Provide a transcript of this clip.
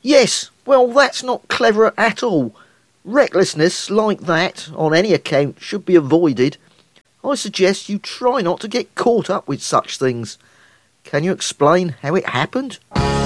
Yes, well, that's not clever at all. Recklessness like that, on any account, should be avoided. I suggest you try not to get caught up with such things. Can you explain how it happened?